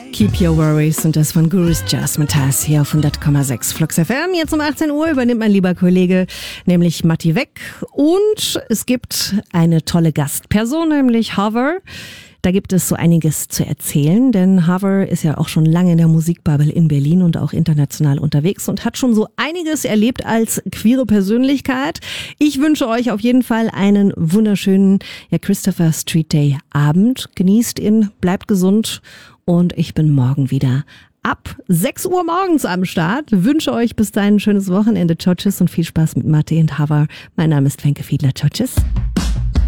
Keep Your Worries und das von Gurus Jazzmetals hier auf 100,6 Flux FM. Jetzt um 18 Uhr übernimmt mein lieber Kollege, nämlich Matti Weck. Und es gibt eine tolle Gastperson, nämlich Hover. Da gibt es so einiges zu erzählen, denn Hover ist ja auch schon lange in der Musikbubble in Berlin und auch international unterwegs und hat schon so einiges erlebt als queere Persönlichkeit. Ich wünsche euch auf jeden Fall einen wunderschönen Christopher Street Day Abend. Genießt ihn, bleibt gesund und ich bin morgen wieder ab 6 Uhr morgens am Start. Wünsche euch bis dahin ein schönes Wochenende. Ciao, tschüss und viel Spaß mit Matti und Hover. Mein Name ist Wenke Fiedler. Ciao, tschüss.